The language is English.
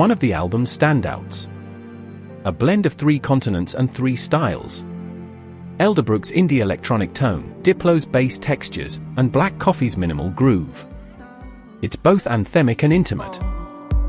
one of the album's standouts. A blend of 3 continents and 3 styles. Elderbrook's indie electronic tone, Diplo's bass textures, and Black Coffee's minimal groove. It's both anthemic and intimate.